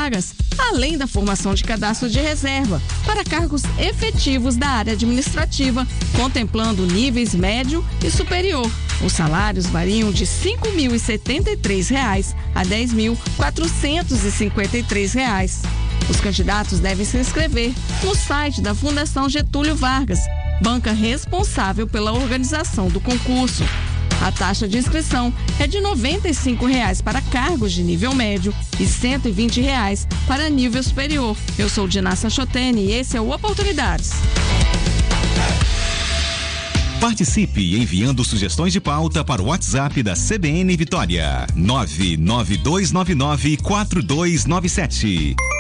vagas, além da formação de cadastro de reserva para cargos efetivos da área administrativa, contemplando níveis médio e superior. Os salários variam de R$ 5.073 a R$ 10.453. Os candidatos devem se inscrever no site da Fundação Getúlio Vargas, banca responsável pela organização do concurso. A taxa de inscrição é de R$ 95 para cargos de nível médio e R$ 120 para nível superior. Eu sou Dinassa Chotene e esse é o Oportunidades. Participe enviando sugestões de pauta para o WhatsApp da CBN Vitória 992994297.